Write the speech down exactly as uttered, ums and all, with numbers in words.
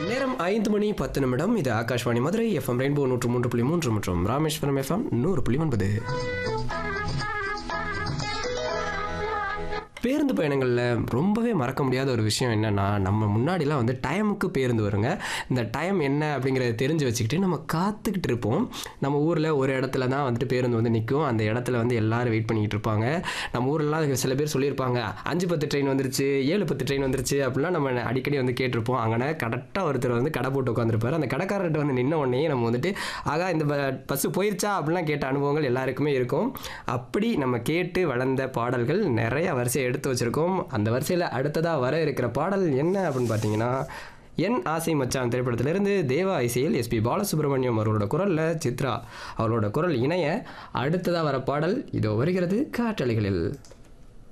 நேரம் ஐந்து மணி பத்து நிமிடம். இது ஆகாஷ்வாணி மதுரை எஃப்எம் ரெயின்போ நூற்று மூன்று புள்ளி மூன்று மற்றும் ராமேஸ்வரம் எஃப்எம் நூறு புள்ளி ஒன்பது. பேருந்து பயணங்களில் ரொம்பவே மறக்க முடியாத ஒரு விஷயம் என்னென்னா, நம்ம முன்னாடிலாம் வந்து டைமுக்கு பேருந்து வருங்க. இந்த டைம் என்ன அப்படிங்கிறத தெரிஞ்சு வச்சுக்கிட்டு நம்ம காத்துக்கிட்டு இருப்போம். நம்ம ஊரில் ஒரு இடத்துல தான் வந்துட்டு பேருந்து வந்து நிற்கும். அந்த இடத்துல வந்து எல்லோரும் வெயிட் பண்ணிக்கிட்டு இருப்பாங்க. நம்ம ஊரெலாம் சில பேர் சொல்லியிருப்பாங்க, அஞ்சு பத்து ட்ரெயின் வந்துருச்சு, ஏழு பத்து ட்ரெயின் வந்துருச்சு அப்படிலாம் நம்ம அடிக்கடி வந்து கேட்டிருப்போம். அங்கே கரெக்டாக ஒருத்தர் வந்து கடை போட்டு உட்காந்துருப்பார். அந்த கடைக்காரர்கிட்ட வந்து நின்ன உடனே நம்ம வந்துட்டு ஆகா இந்த பஸ்ஸு போயிருச்சா அப்படிலாம் கேட்ட அனுபவங்கள் எல்லாருக்குமே இருக்கும். அப்படி நம்ம கேட்டு வளர்ந்த பாடல்கள் நிறைய வரிசையை எடுத்து வச்சிருக்கோம். அந்த வரிசையில் அடுத்ததாக வர இருக்கிற பாடல் என்ன அப்படின்னு பார்த்தீங்கன்னா, என் ஆசை மச்சான் திரைப்படத்திலிருந்து தேவா இசையில் எஸ்பி பாலசுப்ரமணியம் அவர்களோட குரலில் சித்ரா அவர்களோட குரல் இணைய அடுத்ததாக வர பாடல் இதோ வருகிறது காற்றலைகளில்.